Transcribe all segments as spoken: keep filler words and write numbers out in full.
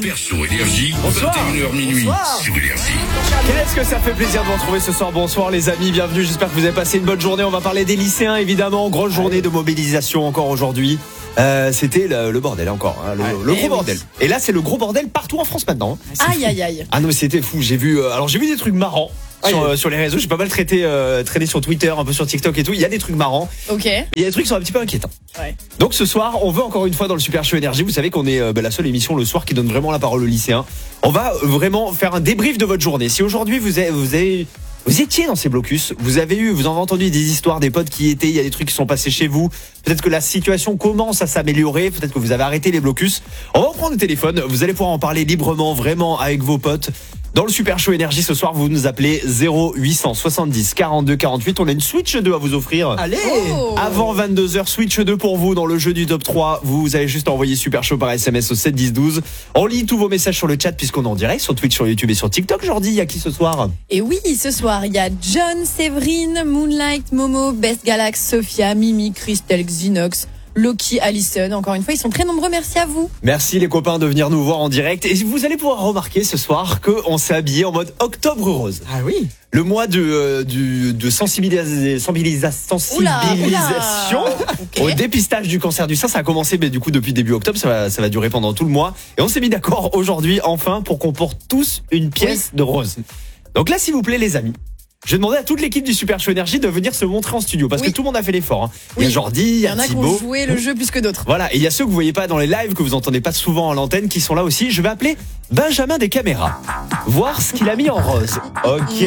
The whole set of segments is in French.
Super Show Énergie, Bonsoir. vingt et une heures minuit Bonsoir. sur Énergie. Qu'est-ce que ça fait plaisir de vous retrouver ce soir. Bonsoir les amis, bienvenue. J'espère que vous avez passé une bonne journée. On va parler des lycéens évidemment. Grosse journée de mobilisation encore aujourd'hui. Euh, C'était le, le bordel encore, hein, le, le gros Eh bordel. oui. Et là c'est le gros bordel partout en France maintenant. hein. Aïe aïe aïe. Ah non mais c'était fou. J'ai vu, euh, alors j'ai vu des trucs marrants. Sur, euh, sur les réseaux, j'ai pas mal traité, euh, traîné sur Twitter, un peu sur TikTok et tout. Il y a des trucs marrants. Ok. Il y a des trucs qui sont un petit peu inquiétants. Ouais. Donc ce soir, on veut encore une fois dans le Super Show Énergie. Vous savez qu'on est euh, bah, la seule émission le soir qui donne vraiment la parole aux lycéens. On va euh, vraiment faire un débrief de votre journée. Si aujourd'hui vous avez, vous avez vous étiez dans ces blocus, vous avez eu, vous en avez entendu des histoires, des potes qui y étaient, il y a des trucs qui sont passés chez vous. Peut-être que la situation commence à s'améliorer, peut-être que vous avez arrêté les blocus. On va reprendre le téléphone, vous allez pouvoir en parler librement, vraiment avec vos potes. Dans le Super Show Énergie ce soir, vous nous appelez zéro huit cent soixante-dix quarante-deux quarante-huit. On a une Switch deux à vous offrir. Allez Oh. Avant vingt-deux heures, Switch deux pour vous dans le jeu du top trois. Vous avez juste envoyé Super Show par S M S au sept dix douze. On lit tous vos messages sur le chat puisqu'on est en direct sur Twitch, sur YouTube et sur TikTok. Jordi, il y a qui ce soir? Et oui, ce soir, il y a John, Séverine, Moonlight, Momo, Best Galax, Sophia, Mimi, Christelle, Xinox, Loki, Allison. Encore une fois, ils sont très nombreux. Merci à vous. Merci les copains de venir nous voir en direct. Et vous allez pouvoir remarquer ce soir qu'on s'est habillé en mode Octobre Rose. Ah oui. Le mois de, euh, du, de sensibilis- sensibilisa- Oula, sensibilisation oula. Ok. au dépistage du cancer du sein. Ça a commencé mais du coup depuis début octobre, ça va, ça va durer pendant tout le mois. Et on s'est mis d'accord aujourd'hui enfin pour qu'on porte tous une pièce de rose. Donc là s'il vous plaît les amis, je vais demander à toute l'équipe du Super Show Énergie de venir se montrer en studio parce Oui. que tout le monde a fait l'effort. Hein. Il y a Oui. Jordi, il Il y y a en a qui ont Thibaut. joué le jeu plus que d'autres. Voilà, et il y a ceux que vous voyez pas dans les lives, que vous entendez pas souvent à l'antenne, qui sont là aussi. Je vais appeler Benjamin des caméras. Voir ce qu'il a mis en rose. Ok.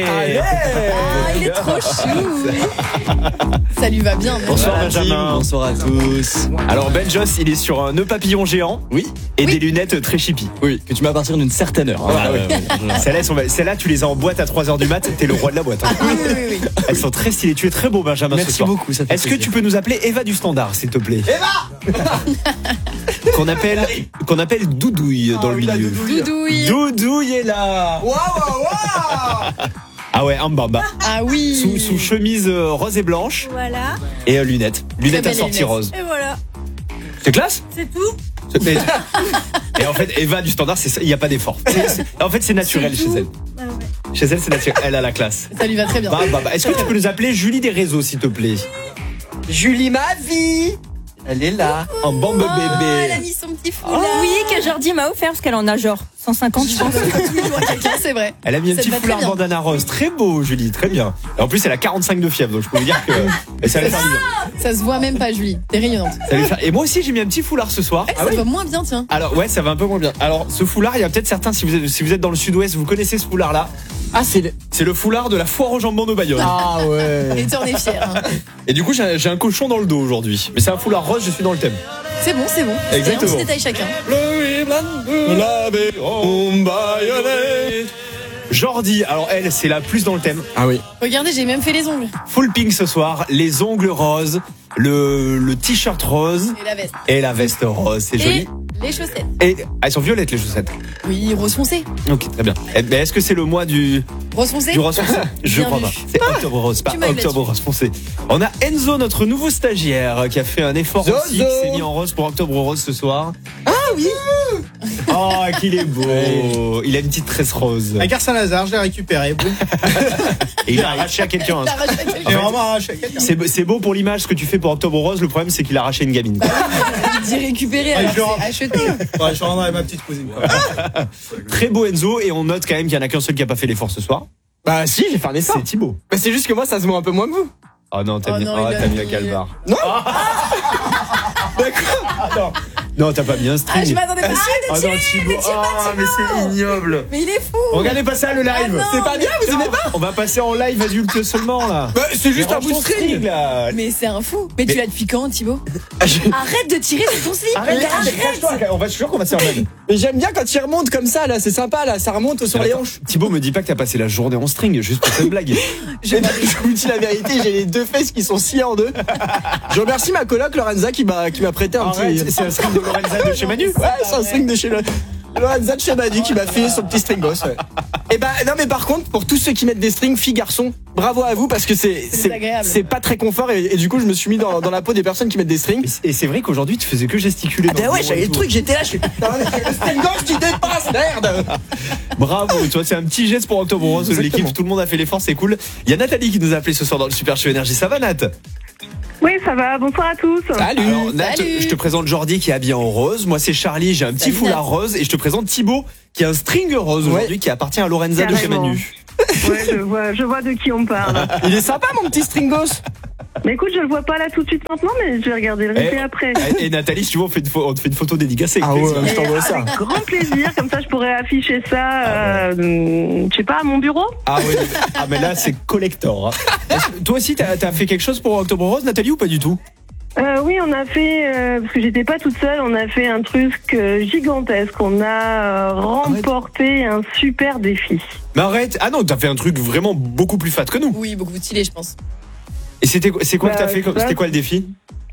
Ah, il est trop chou. Ça lui va bien. non Bonsoir Voilà, Benjamin. team, bonsoir à tous. Alors Ben Joss, il est sur un nœud papillon géant. Oui, Et Oui. des lunettes très chippy. oui, que tu mets à partir d'une certaine heure. hein. Ah, ouais. Euh, Celles-là, sont- celles-là, tu les as en boîte à trois heures du mat, t'es le roi de la boîte. hein. Ah oui, oui, oui, oui. Elles sont très stylées. Tu es très beau Benjamin ce Merci soir. beaucoup, ça fait Est-ce que plaisir. tu peux nous appeler Eva du Standard, s'il te plaît? Eva Qu'on appelle, qu'on appelle Doudouille dans le milieu. Doudouille. Doudouille est là. Waouh, waouh, waouh. Ah ouais, un bamba. Ah oui. Sous, sous chemise euh, rose et blanche Voilà, et euh, lunettes. Lunettes belles assorties lunettes. rose. et voilà, C'est classe. c'est tout. C'est- mais- Et en fait, Eva du Standard, c'est ça, il n'y a pas d'effort. C'est- c'est- En fait, c'est naturel C'est chez tout. elle. Ah ouais. Chez elle, c'est naturel. Elle a la classe. Ça lui va très bien. Bah, bah, bah. Est-ce que tu peux nous appeler Julie des réseaux, s'il te plaît? Julie, ma vie. Elle est là. Un bombe Oh, elle a bébé. mis son petit foulard. Oui, que Jordi m'a offert parce qu'elle en a genre cent cinquante, je pense. Toujours quelqu'un, c'est vrai. Elle a mis un Ça petit te va très foulard bien. bandana rose. Très beau, Julie. Très bien. Et en plus, elle a quarante-cinq de fièvre, donc je peux vous dire que et ça va faire du bien. Ça se voit même pas, Julie. T'es rayonnante. Ça va lui faire- Et moi aussi, j'ai mis un petit foulard ce soir. ça va moins bien, tiens. Alors ouais, ça va un peu moins bien. Alors ce foulard, il y a peut-être certains, si vous êtes, si vous êtes dans le sud-ouest, vous connaissez ce foulard-là. Ah, c'est. le- C'est le foulard de la foire aux jambons de Bayonne. Ah ouais. Et tu en es fier. hein. Et du coup, j'ai j'ai un cochon dans le dos aujourd'hui. Mais c'est un foulard rose, je suis dans le thème. C'est bon, c'est bon. Exactement. C'est un petit détail chacun. Jordi, alors elle, c'est la plus dans le thème. Ah oui. Regardez, j'ai même fait les ongles. Full pink ce soir, les ongles roses, le, le t-shirt rose Et la veste. et la veste rose. C'est joli. Et les chaussettes. Et ah, elles sont violettes les chaussettes. Oui, rose foncé. Ok, très bien. Eh, Mais est-ce que c'est le mois du, Rose foncé. du rose foncé? Je Bien crois vu. pas. C'est octobre rose, pas Tu m'aides octobre là-dessus. rose foncé. On a Enzo, notre nouveau stagiaire, qui a fait un effort Zozo. aussi, qui s'est mis en rose pour octobre rose ce soir. Ah oui. Oh, qu'il est beau. Il a une petite tresse rose. Avec Saint-Lazare, je l'ai récupéré. Boum. Et il a arraché à quelqu'un. hein. T'as arraché à quelqu'un. J'ai vraiment arraché à quelqu'un. C'est beau- c'est beau pour l'image ce que tu fais pour Octobre Rose. Le problème, c'est qu'il a arraché une gamine. quoi. Il dit récupérer, Ah, alors je le rends. c'est acheter. Ouais, je rendrai ma petite cousine. quoi. Très beau Enzo. Et on note quand même qu'il n'y en a qu'un seul qui a pas fait l'effort ce soir. Bah si, j'ai fait un effort. C'est Thibaut. Mais c'est juste que moi, ça se voit un peu moins que vous. Oh non, t'as Oh mis, non, oh, il a t'as mis mis- un calvar. Non. non. non, t'as pas mis un string. Ah, je m'attendais pas. Oh non, Thibaut. Oh, mais c'est ignoble. Mais il est fou. Regardez pas ça le live. Ah non, C'est pas bien, vous aimez pas? On va passer en live adulte seulement là. Bah c'est juste Mais un range bout de ton string. là. Mais c'est un fou. Mais, Mais- tu l'as depuis quand, Thibaut? Ah, je- Arrête de tirer sur ton slip. Arrête, Mais arrête, arrête. On va je suis sûr qu'on va se faire mal. Mais j'aime bien quand il remonte comme ça là, c'est sympa là, ça remonte sur les hanches. Thibaut me dit pas que t'as passé la journée en string juste pour cette blague. Je, je vous dis la vérité, j'ai les deux fesses qui sont sciées en deux. Je remercie ma coloc Lorenza qui m'a qui m'a prêté un Arrête, petit. c'est un string de Lorenza de chez Manu. Ouais, c'est un string de chez le- Lorenza de chez Manu qui m'a fait son petit string boss. Ouais. Et bah non mais par contre pour tous ceux qui mettent des strings filles garçons, bravo à vous parce que c'est C'est c'est désagréable. c'est pas très confort et, et du coup je me suis mis dans, dans la peau des personnes qui mettent des strings. Et c'est vrai qu'aujourd'hui tu faisais que gesticuler. Ah dans bah le ouais, bureau j'avais et le tout. truc, j'étais là, je fais putain, le string gauche qui dépasse, merde. Bravo, toi c'est un petit geste pour Octobre Rose de Exactement. l'équipe, tout le monde a fait l'effort, c'est cool. Il y a Nathalie qui nous a appelé ce soir dans le Super Show Énergie, ça va Nat? Oui, ça va. Bonsoir à tous. Salut. Alors Nat, Salut. je te présente Jordi qui est habillé en rose, moi c'est Charlie, j'ai un petit Salut, foulard Nat. rose et je te présente Thibaut qui a un string rose Ouais. aujourd'hui qui appartient à Lorenza de chez Carrément. Manu. Ouais, je vois, je vois de qui on parle. Il est sympa mon petit stringos. Mais écoute, je le vois pas là tout de suite maintenant, mais je vais regarder le replay Eh, après. Et Nathalie, si tu veux, on, fait une pho- on te fait une photo dédicacée. Ah avec ouais, plaisir. je t'envoie ça. Avec grand plaisir, comme ça je pourrais afficher ça, euh, je sais pas, à mon bureau. Ah ouais, ah mais là c'est collector. hein. Est-ce que toi aussi t'as as fait quelque chose pour Octobre Rose, Nathalie, ou pas du tout? Euh, oui, on a fait, euh, parce que j'étais pas toute seule, on a fait un truc euh, gigantesque. On a euh, remporté un super défi. Mais arrête, ah non, t'as fait un truc vraiment beaucoup plus fat que nous. Oui, beaucoup de stylé, je pense. Et c'était c'est quoi que Bah, t'as fait comme- ça- C'était quoi le défi?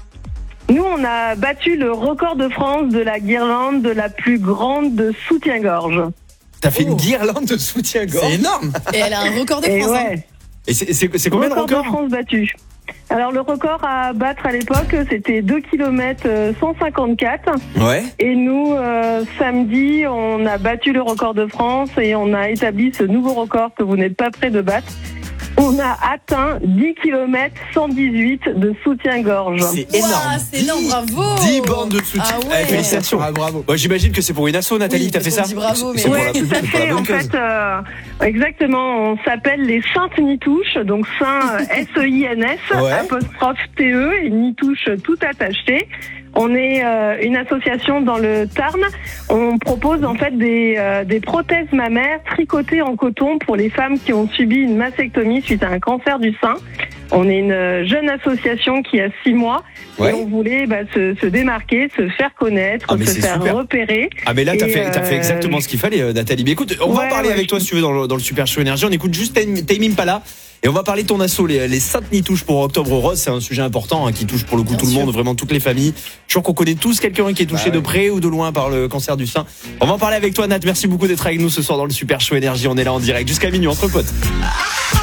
Nous, on a battu le record de France de la guirlande de la plus grande de soutien-gorge. T'as fait Oh. une guirlande de soutien-gorge. C'est énorme. Et elle a un record de Et France. hein. ouais. Et c'est c'est- c'est combien de record records? de France battu. Alors le record à battre à l'époque, c'était deux kilomètres cent cinquante-quatre. Ouais. Et nous, euh, samedi, on a battu le record de France et on a établi ce nouveau record que vous n'êtes pas prêt de battre. On a atteint dix kilomètres cent dix-huit de soutien-gorge. C'est Ouah, énorme. c'est énorme, bravo. dix bornes de soutien. Ah Eh, ouais. félicitations. Ah bravo. Bon, j'imagine que c'est pour une asso, Nathalie, Oui, t'as fait parce ça? qu'on dit bravo, mais- C'est pour Ouais, la- tout à pour la fait. bonne En cause. fait, euh, exactement, on s'appelle les Saintes Nitouches, donc Saint euh, S E I N S, Ouais. apostrophe T E et Nitouche tout attaché. On est euh, une association dans le Tarn. On propose en fait des, euh, des prothèses mammaires tricotées en coton pour les femmes qui ont subi une mastectomie suite à un cancer du sein. On est une euh, jeune association qui a six mois Ouais. et on voulait bah, se, se démarquer, se faire connaître, Ah, mais se c'est faire super. repérer. Ah mais là t'as Et, fait, t'as fait euh, exactement ce qu'il fallait, euh, Nathalie. Mais écoute, on va en Ouais, parler ouais, avec je- toi si tu veux dans le, dans le Super Show Énergie. On écoute juste Tame Tame Impala et on va parler de ton asso, les, les Saintes Nitouches pour Octobre Rose. C'est un sujet important hein, qui touche pour le coup Bien tout le sûr. monde, vraiment toutes les familles. Je suis sûr qu'on connaît tous quelqu'un qui est touché Bah ouais. de près ou de loin par le cancer du sein. On va en parler avec toi, Nat. Merci beaucoup d'être avec nous ce soir dans le Super Show Énergie. On est là en direct jusqu'à minuit entre potes.